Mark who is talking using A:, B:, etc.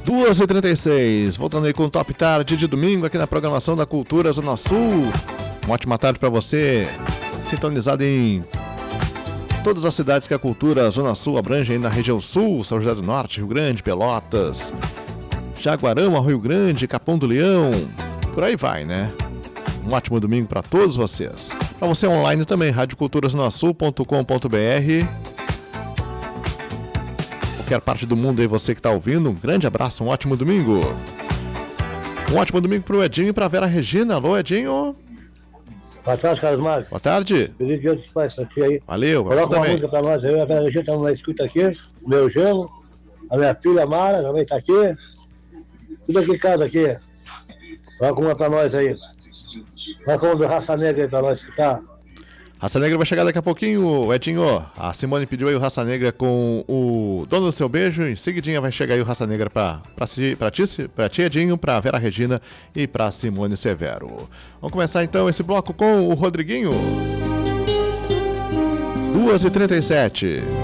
A: 2h36, voltando aí com o Top Tarde de domingo aqui na programação da Cultura Zona Sul. Uma ótima tarde para você, sintonizado em todas as cidades que a Cultura Zona Sul abrange aí na região sul, São José do Norte, Rio Grande, Pelotas, Jaguarão, Rio Grande, Capão do Leão, por aí vai, né? Um ótimo domingo para todos vocês. Para você online também, radioculturazonasul.com.br. Qualquer parte do mundo aí, você que está ouvindo, um grande abraço, um ótimo domingo. Um ótimo domingo pro Edinho e pra Vera Regina. Alô, Edinho.
B: Boa tarde, Carlos Marcos.
A: Boa tarde.
B: Feliz dia dos pais pra ti aí.
A: Valeu,
B: coloca uma música pra nós aí. A Vera Regina tá na escuta aqui. O meu genro, a minha filha Mara também tá aqui. Tudo aqui em casa aqui. Coloca uma pra nós aí. Coloca uma do Raça Negra aí pra nós escutar.
A: Raça Negra vai chegar daqui a pouquinho, Edinho. A Simone pediu aí o Raça Negra com o Dono do Seu Beijo. Em seguidinha vai chegar aí o Raça Negra pra ti, Edinho, pra Vera Regina e pra Simone Severo. Vamos começar então esse bloco com o Rodriguinho. 2h37.